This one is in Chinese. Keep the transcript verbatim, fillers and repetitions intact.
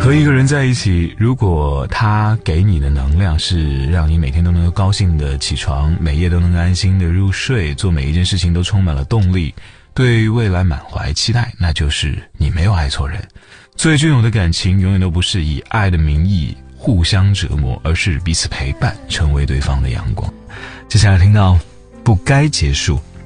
和一个人在一起，如果他给你的能量是让你每天都能够高兴的起床，每夜都能够安心的入睡，做每一件事情都充满了动力，对未来满怀期待，那就是你没有爱错人。最隽永的感情永远都不是以爱的名义互相折磨，而是彼此陪伴，成为对方的阳光。接下来听到不该结束，